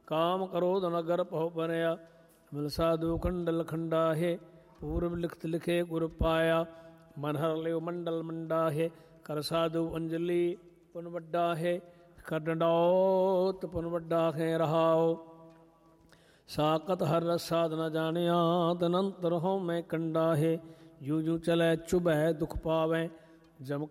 ਕਾਮ ਕਰੋਧ ਨਗਰ ਪਹੁ ਪਰਿਆ ਮਿਲ ਸਾਧੂ ਖੰਡਲ ਖੰਡਾਹੇ ਪੂਰਬ ਲਿਖਤ ਲਿਖੇ ਗੁਰ ਪਾਇਆ ਮਨ ਹਰ ਲਿਓ ਮੰਡਲ ਮੰਡਾਹੇ ਕਰ ਸਾਧੂ ਅੰਜਲੀ ਪੁਨ ਵੱਡਾ ਹੈ ਕਰ ਡੰਡੌਤ ਪੁਨ ਵੱਡਾ ਹੈ ਰਹਾਓ ਸਾਕਤ ਹਰ ਰਸ ਸਾਧ ਨ ਜਾਣਿਆ ਤਨੰਤਰ ਹਉ ਮੈਂ ਕੰਡਾ ਹੈ ਜੂ ਜੂ ਚਲੈ ਚੁਭੈ ਦੁਖ ਪਾਵੈ ਜਮ